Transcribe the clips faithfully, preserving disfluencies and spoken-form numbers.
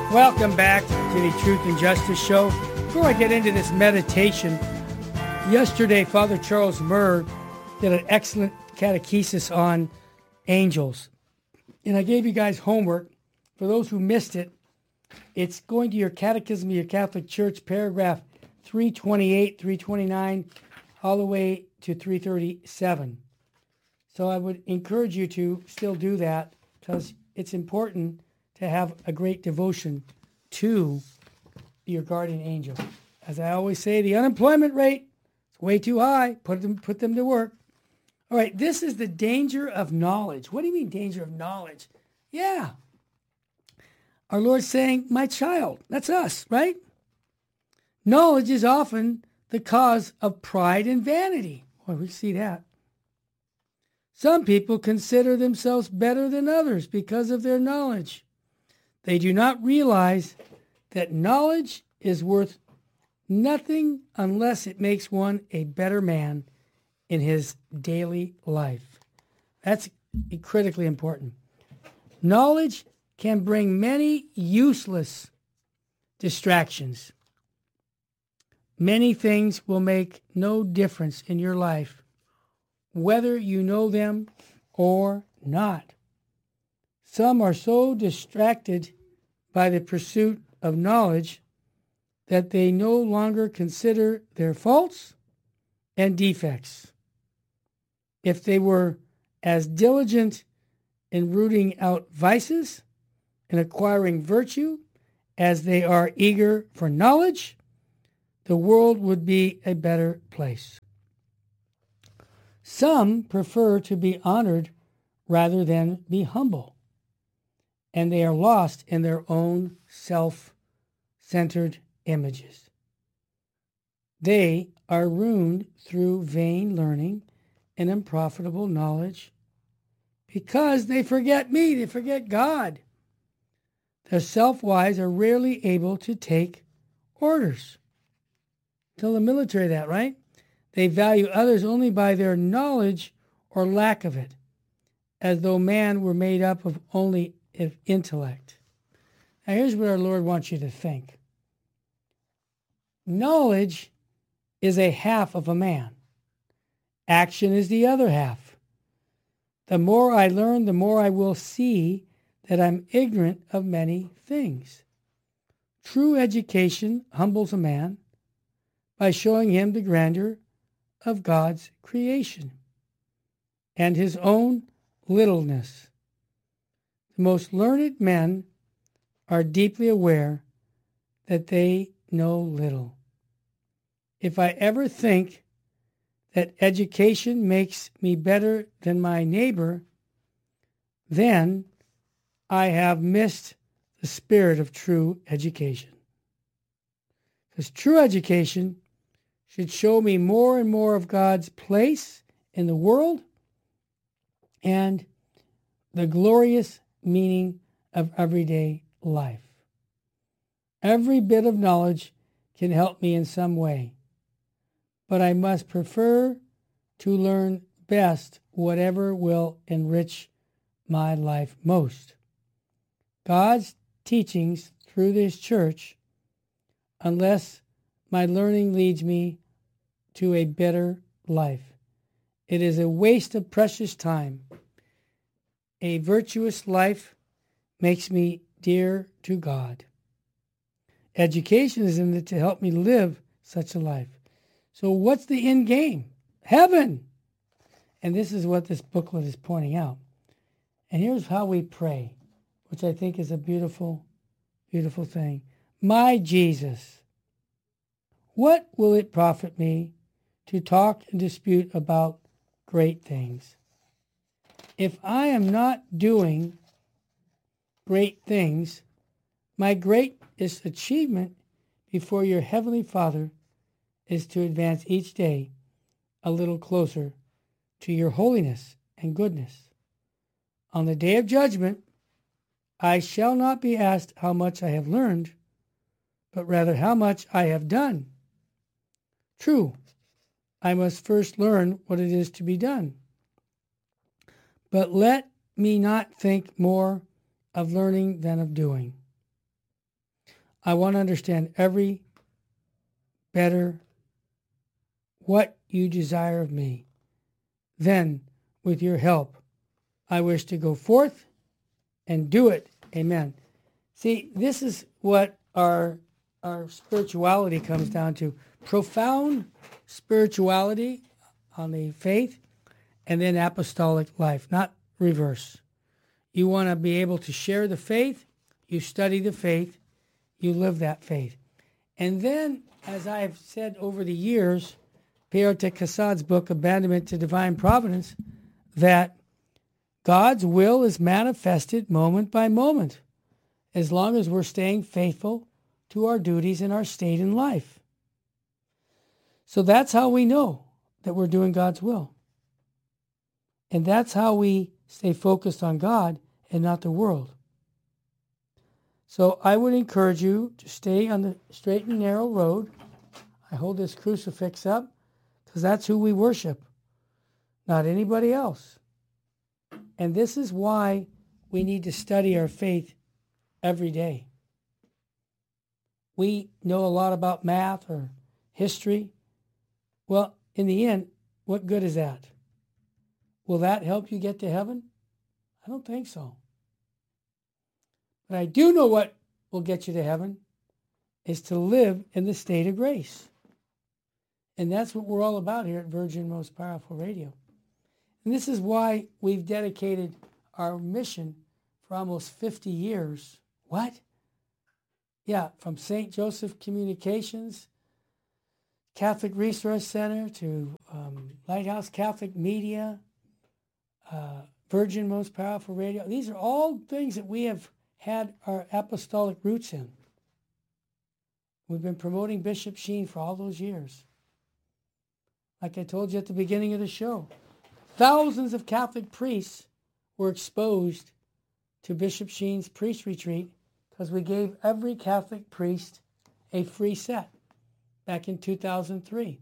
Welcome back to the Truth and Justice Show. Before I get into this meditation, yesterday Father Charles Murr did an excellent catechesis on angels. And I gave you guys homework. For those who missed it, it's going to your Catechism of your Catholic Church, paragraph three twenty-eight, three twenty-nine, all the way to three thirty-seven. So I would encourage you to still do that because it's important to have a great devotion to your guardian angel. As I always say, the unemployment rate is way too high. Put them, put them to work. All right, this is the danger of knowledge. What do you mean danger of knowledge? Yeah. Our Lord's saying, my child, that's us, right? Knowledge is often the cause of pride and vanity. Boy, we see that. Some people consider themselves better than others because of their knowledge. They do not realize that knowledge is worth nothing unless it makes one a better man in his daily life. That's critically important. Knowledge can bring many useless distractions. Many things will make no difference in your life, whether you know them or not. Some are so distracted by the pursuit of knowledge that they no longer consider their faults and defects. If they were as diligent in rooting out vices and acquiring virtue as they are eager for knowledge, the world would be a better place. Some prefer to be honored rather than be humble, and they are lost in their own self-centered images. They are ruined through vain learning and unprofitable knowledge because they forget me, they forget God. The self-wise are rarely able to take orders. Tell the military that, right? They value others only by their knowledge or lack of it, as though man were made up of only intellect. Now here's what our Lord wants you to think. Knowledge is a half of a man. Action is the other half. The more I learn, the more I will see that I'm ignorant of many things. True education humbles a man by showing him the grandeur of God's creation and his own littleness. The most learned men are deeply aware that they know little. If I ever think that education makes me better than my neighbor, then I have missed the spirit of true education. Because true education should show me more and more of God's place in the world and the glorious meaning of everyday life. Every bit of knowledge can help me in some way, but I must prefer to learn best whatever will enrich my life most. God's teachings through this church, unless my learning leads me to a better life. It is a waste of precious time. A virtuous life makes me dear to God. Education is in it to help me live such a life. So what's the end game? Heaven! And this is what this booklet is pointing out. And here's how we pray, which I think is a beautiful, beautiful thing. My Jesus, what will it profit me to talk and dispute about great things? If I am not doing great things, my greatest achievement before your Heavenly Father is to advance each day a little closer to your holiness and goodness. On the day of judgment, I shall not be asked how much I have learned, but rather how much I have done. True, I must first learn what it is to be done. But let me not think more of learning than of doing. I want to understand every better what you desire of me. Then, with your help, I wish to go forth and do it. Amen. See, this is what our our spirituality comes down to. Profound spirituality on the faith, and then apostolic life, not reverse. You want to be able to share the faith, you study the faith, you live that faith. And then, as I've said over the years, Pierre de Cassade's book, Abandonment to Divine Providence, that God's will is manifested moment by moment, as long as we're staying faithful to our duties and our state in life. So that's how we know that we're doing God's will. And that's how we stay focused on God and not the world. So I would encourage you to stay on the straight and narrow road. I hold this crucifix up because that's who we worship, not anybody else. And this is why we need to study our faith every day. We know a lot about math or history. Well, in the end, what good is that? Will that help you get to heaven? I don't think so. But I do know what will get you to heaven is to live in the state of grace. And that's what we're all about here at Virgin Most Powerful Radio. And this is why we've dedicated our mission for almost fifty years. What? Yeah, from Saint Joseph Communications, Catholic Resource Center, to um, Lighthouse Catholic Media, uh, Virgin Most Powerful Radio. These are all things that we have had our apostolic roots in. We've been promoting Bishop Sheen for all those years. Like I told you at the beginning of the show, thousands of Catholic priests were exposed to Bishop Sheen's priest retreat because we gave every Catholic priest a free set back in two thousand three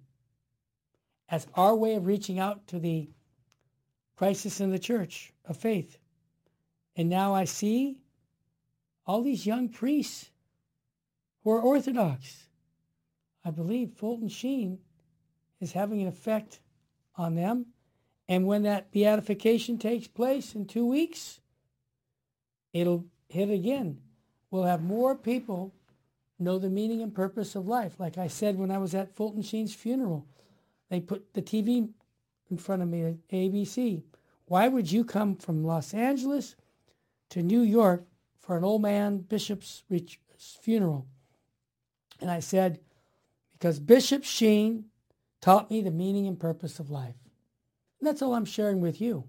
as our way of reaching out to the crisis in the church of faith. And now I see all these young priests who are Orthodox. I believe Fulton Sheen is having an effect on them. And when that beatification takes place in two weeks, it'll hit again. We'll have more people know the meaning and purpose of life. Like I said when I was at Fulton Sheen's funeral, they put the T V in front of me at A B C. Why would you come from Los Angeles to New York for an old man bishop's funeral? And I said, because Bishop Sheen taught me the meaning and purpose of life. And that's all I'm sharing with you.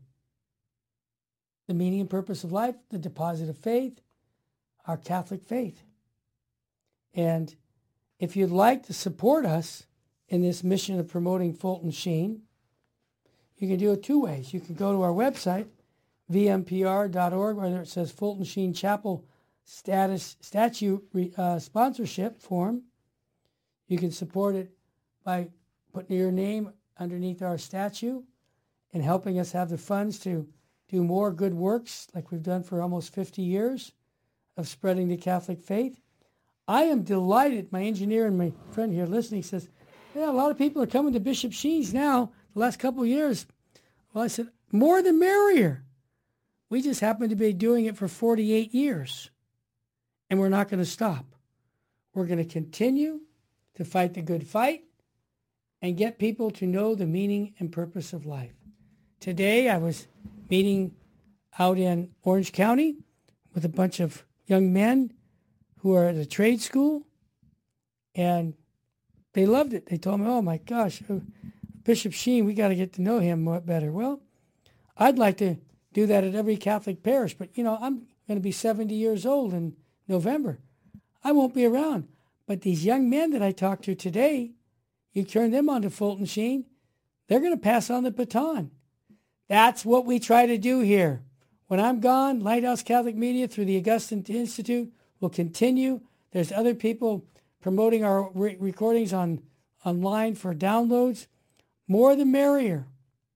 The meaning and purpose of life, the deposit of faith, our Catholic faith. And if you'd like to support us in this mission of promoting Fulton Sheen, you can do it two ways. You can go to our website, v m p r dot org, where it says Fulton Sheen Chapel status statue uh, sponsorship form. You can support it by putting your name underneath our statue and helping us have the funds to do more good works like we've done for almost fifty years of spreading the Catholic faith. I am delighted. My engineer and my friend here listening says, yeah, a lot of people are coming to Bishop Sheen's now the last couple of years. Well, I said, more the merrier. We just happen to be doing it for forty-eight years. And we're not going to stop. We're going to continue to fight the good fight and get people to know the meaning and purpose of life. Today, I was meeting out in Orange County with a bunch of young men who are at a trade school, and they loved it. They told me, oh my gosh, Bishop Sheen, we got to get to know him better. Well, I'd like to do that at every Catholic parish, but you know, I'm going to be seventy years old in November. I won't be around. But these young men that I talked to today, you turn them on to Fulton Sheen, they're going to pass on the baton. That's what we try to do here. When I'm gone, Lighthouse Catholic Media through the Augustine Institute will continue. There's other people promoting our re- recordings on online for downloads. More the merrier.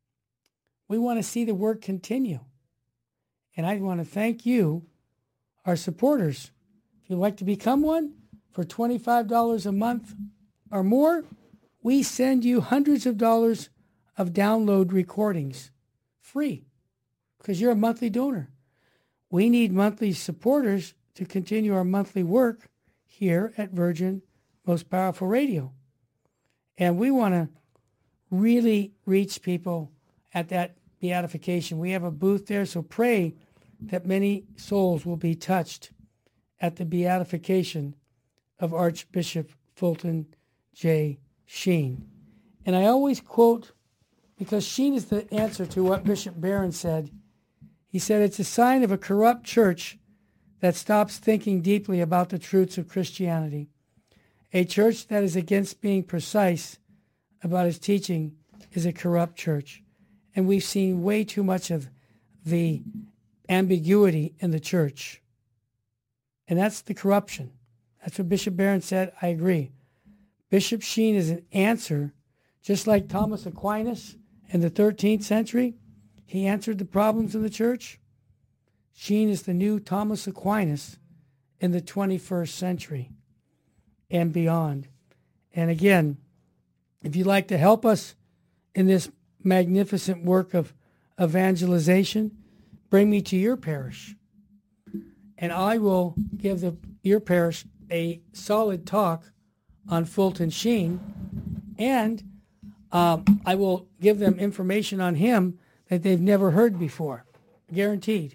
We want to see the work continue. And I want to thank you, our supporters. If you'd like to become one, For twenty-five dollars a month or more, we send you hundreds of dollars of download recordings free because you're a monthly donor. We need monthly supporters to continue our monthly work here at Virgin Most Powerful Radio. And we want to really reach people at that beatification. We have a booth there, so pray that many souls will be touched at the beatification of Archbishop Fulton J. Sheen. And I always quote, because Sheen is the answer to what Bishop Barron said. He said, it's a sign of a corrupt church that stops thinking deeply about the truths of Christianity. A church that is against being precise about its teaching is a corrupt church. And we've seen way too much of the ambiguity in the church. And that's the corruption. That's what Bishop Barron said. I agree. Bishop Sheen is an answer, just like Thomas Aquinas in the thirteenth century. He answered the problems in the church. Sheen is the new Thomas Aquinas in the twenty-first century and beyond. And again, if you'd like to help us in this magnificent work of evangelization, bring me to your parish. And I will give the, your parish a solid talk on Fulton Sheen. And um, I will give them information on him that they've never heard before. Guaranteed.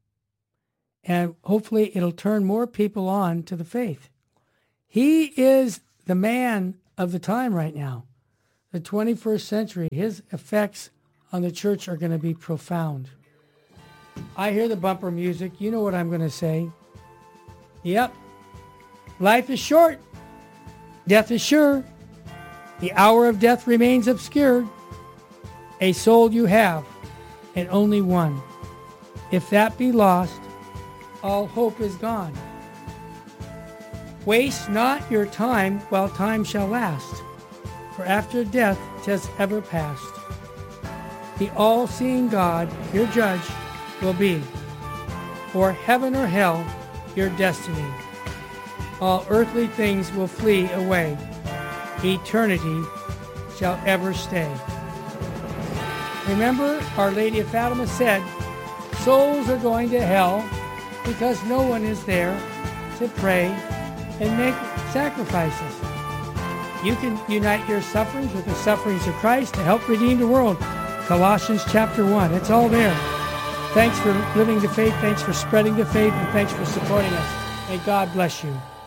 And hopefully it'll turn more people on to the faith. He is the man of the time right now. The twenty-first century, his effects on the church are going to be profound. I hear the bumper music. You know what I'm going to say. Yep. Life is short. Death is sure. The hour of death remains obscured. A soul you have, and only one. If that be lost, all hope is gone. Waste not your time while time shall last, for after death 'tis ever past. The all-seeing God, your judge, will be, or heaven or hell, your destiny. All earthly things will flee away. Eternity shall ever stay. Remember, Our Lady of Fatima said, souls are going to hell because no one is there to pray and make sacrifices. You can unite your sufferings with the sufferings of Christ to help redeem the world. Colossians chapter one. It's all there. Thanks for living the faith. Thanks for spreading the faith. And thanks for supporting us. May God bless you.